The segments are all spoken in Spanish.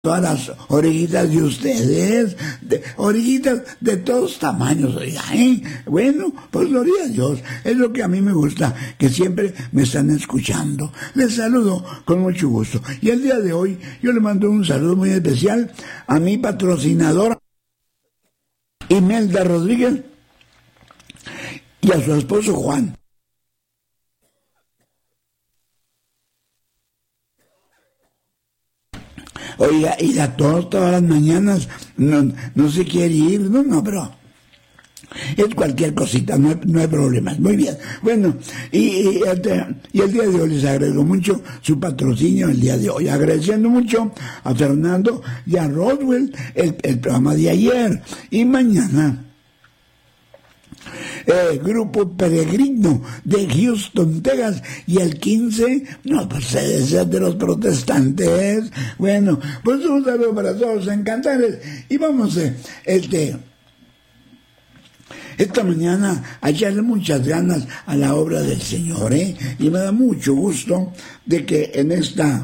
todas las orejitas de ustedes, orejitas de todos tamaños, oiga, ¿eh? Bueno, pues gloria a Dios, es lo que a mí me gusta, que siempre me están escuchando. Les saludo con mucho gusto. Y el día de hoy yo le mando un saludo muy especial a mi patrocinadora, Imelda Rodríguez, y a su esposo Juan. Oiga, y a todas las mañanas no se quiere ir, pero es cualquier cosita, no hay problemas. Muy bien. Bueno, y el día de hoy les agradezco mucho su patrocinio el día de hoy, agradeciendo mucho a Fernando y a Roswell el programa de ayer. Y mañana Grupo Peregrino de Houston, Texas, y el 15, pues es de los protestantes. Bueno, pues un saludo para todos en Cantares, y vamos esta mañana a echarle muchas ganas a la obra del Señor, y me da mucho gusto de que en esta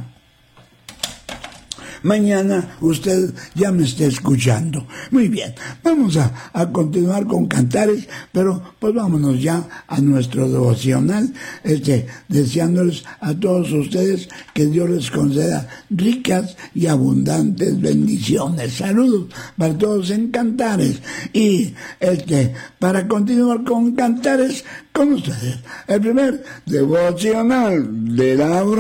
mañana usted ya me esté escuchando. Muy bien, vamos a continuar con Cantares, pero pues vámonos ya a nuestro devocional, deseándoles a todos ustedes que Dios les conceda ricas y abundantes bendiciones. Saludos para todos en Cantares, y para continuar con Cantares con ustedes, el primer devocional de la